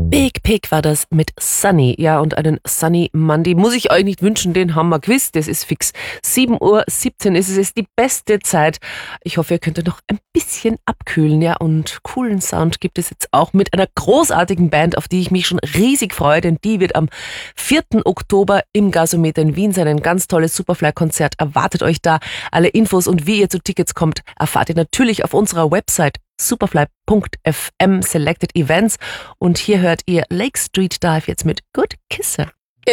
Big Pig war das mit Sunny. Ja, und einen Sunny Monday muss ich euch nicht wünschen, den haben wir gewiss, das ist fix. 7:17 Uhr ist es, ist die beste Zeit. Ich hoffe, ihr könnt noch ein bisschen abkühlen, ja, und coolen Sound gibt es jetzt auch mit einer großartigen Band, auf die ich mich schon riesig freue, denn die wird am 4. Oktober im Gasometer in Wien sein. Ein ganz tolles Superfly-Konzert erwartet euch da. Alle Infos und wie ihr zu Tickets kommt, erfahrt ihr natürlich auf unserer Website superfly.fm Selected Events. Und hier hört ihr Lake Street Dive jetzt mit Good Kisser.